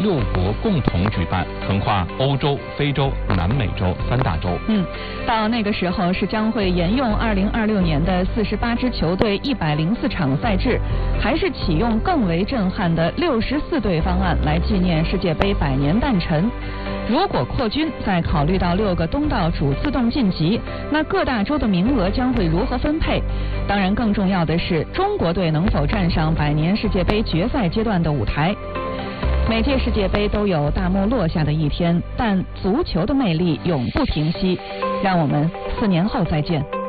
6国共同举办，横跨欧洲、非洲、南美洲3大洲。 到那个时候是将会沿用2026年的48支球队104场赛制，还是启用更为震撼的64队方案来纪念世界杯100年诞辰？如果扩军，再考虑到6个东道主自动晋级，那各大洲的名额将会如何分配？当然，更重要的是中国队能否站上100年世界杯决赛阶段的舞台。每届世界杯都有大幕落下的一天，但足球的魅力永不停息。让我们4年后再见。